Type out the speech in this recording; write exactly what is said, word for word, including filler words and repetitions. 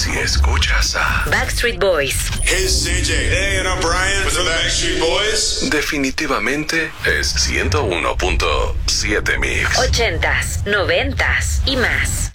Si escuchas a Backstreet Boys, Hey, it's C J. Hey, and I'm Brian. With the Backstreet Boys. definitivamente es ciento uno punto siete Mix. ochentas, noventas y más.